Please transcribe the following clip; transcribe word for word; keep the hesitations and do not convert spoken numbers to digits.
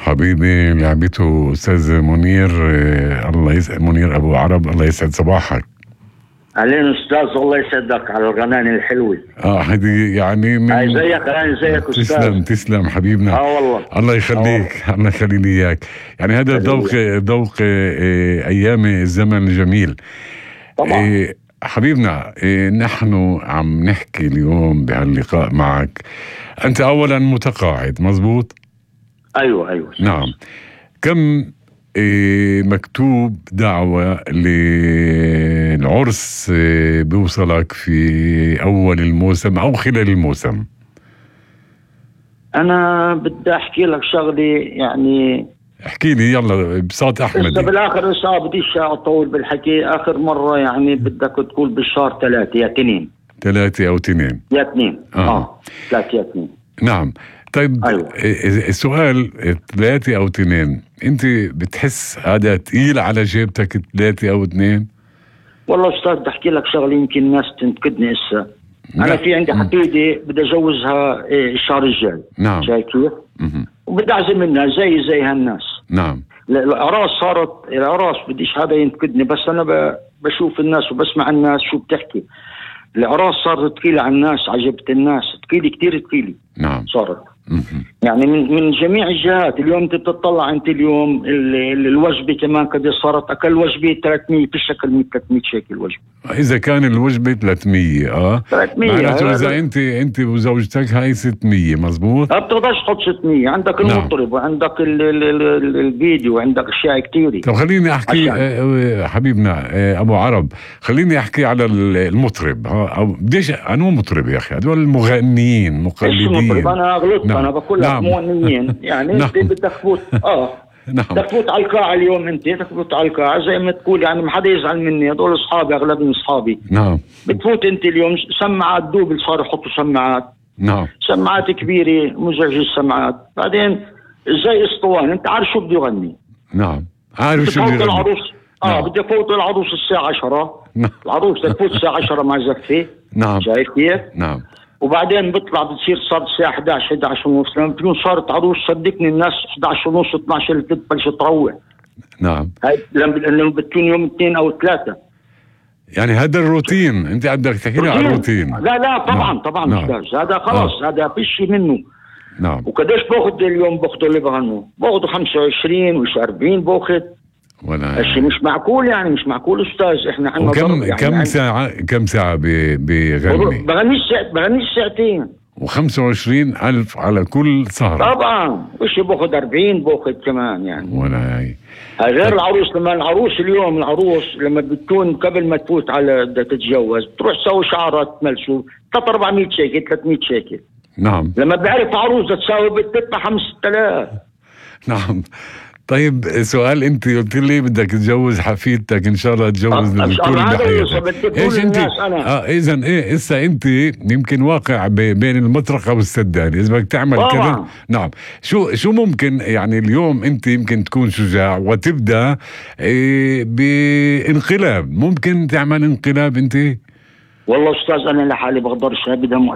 حبيبي لعبته أستاذ منير. آه الله يسعد منير أبو عرب، الله يسعد صباحك. أهلين أستاذ، الله يسعدك على الغناني الحلوة. اه هذه يعني من هاي زيك غناني زيك أستاذ. تسلم تسلم حبيبنا. اه والله الله يخليك، آه. الله يخلي لي إياك. يعني هذا ذوق ذوق آه أيام الزمن الجميل طبعا. آه حبيبنا. آه نحن عم نحكي اليوم بهاللقاء معك. أنت أولا متقاعد مزبوط؟ أيوة أيوة نعم. كم إيه مكتوب دعوة للعرس إيه بيوصلك في أول الموسم أو خلال الموسم؟ أنا بدي أحكي لك شغلة يعني. احكي لي يلا بصوت أحمدي. بس بالآخر إن بديش أطول بالحكي. آخر مرة يعني بدك تقول بالشهر ثلاثة يا تنين. ثلاثة أو تنين. يا تنين آه, آه. ثلاثة يا تنين. نعم. طيب أيوة. السؤال ثلاثة أو اثنين، أنت بتحس هذا تقيل على جيبتك ثلاثة أو اثنين؟ والله أستاذ بدي أحكي لك شغلة يمكن الناس تنتقدني هسه. أنا في عندي حفيدة بدي أجوزها الشهر الجاي. نعم. شايف كيف؟ وبدي أعزم منها زي زي هالناس. نعم. الأعراس صارت الأعراس بديش هذا ينتقدني، بس أنا بشوف الناس وبسمع الناس شو بتحكي. الأعراس صارت ثقيلة على الناس، عجبت الناس ثقيلة كتير ثقيلة. نعم. صارت يعني من من جميع الجهات. اليوم انت بتطلع انت اليوم ال ال الوجبه كمان قد صارت اقل وجبه ثلاثمية في الشكل من ثلاثمية شيكل وجبه. اذا كان الوجبه ثلاثمية اه ثلاثمية معناته اذا انت انت وزوجتك هاي ستمية مزبوط؟ ما بتقدرش تحط ستمية. عندك نعم. المطرب وعندك ال ال ال الفيديو وعندك اشياء كثيره. طب خليني احكي آه حبيبنا آه ابو عرب، خليني احكي على المطرب. ها او بديش انو مطرب يا اخي، هدول المغنيين مقلدين. مطرب انا غلطت. نعم. انا بقول لك نعم. مغنيين يعني نعم. انت بدك تفوت اه نعم. بدك تفوت على القاعه اليوم. انت بدك تفوت على القاعه زي ما تقول يعني ما حدا يزعل مني، هدول اصحابي اغلبهم اصحابي. نعم. بتفوت انت اليوم سماعات دوبل، صاروا يحطوا سماعات. نعم. سماعات كبيره مزعجه السماعات. بعدين زي اسطوانه انت عارف شو بده يغني. نعم عارف شو بده يغني. العروس اه نعم. بدي افوت العروس الساعه عشرة. نعم. العروس بدك تفوت الساعه عشرة مع زفه. نعم. شايف كيف؟ نعم. وبعدين بيطلع بتصير صار الساعه إحدى عشر إحدى عشر ونص. لما بتكون صارت عروس صدقني الناس إحدى عشر ونص اثني عشر اللي بتبلش تروح. نعم. هاي لما بتكون يوم اثنين او ثلاثه. يعني هذا الروتين انت عندك تحكي لي على الروتين. لا لا طبعا نعم. طبعا نعم. استاذ هذا خلاص آه. هذا فيش منه. نعم. وقديش باخذ اليوم باخذوا اللي بغنوا؟ باخذوا خمسة وعشرين ومش أربعين باخذ. ولا الشيء مش معقول يعني مش معقول استاذ. احنا عندنا وكم يعني كم ساعه كم ساعه بغني؟ بغنيش بغنيش ساعتين وخمسة وعشرين ألف على كل سهرة. طبعا وش باخذ أربعين باخذ كمان يعني. ولا هي غير العروس. لما العروس اليوم العروس لما بتكون قبل ما تفوت على بدها تتجوز بتروح تسوي شعرها تملسوا ثلاثة أربعمية شيكل ثلاثمية شيكل. نعم. لما بعرف عروس تساوي بتدفع خمسة آلاف. نعم. طيب سؤال، انت قلت لي بدك تجوز حفيدتك ان شاء الله تجوز الكل بحياتك. ايش انت اه اذا ايه هسه انت يمكن واقع بين المطرقه والسدان اذا بدك تعمل كذا. نعم. شو شو ممكن يعني اليوم انت يمكن تكون شجاع وتبدا إيه بانقلاب، ممكن تعمل انقلاب انت؟ والله استاذ انا لحالي بقدرش ابدا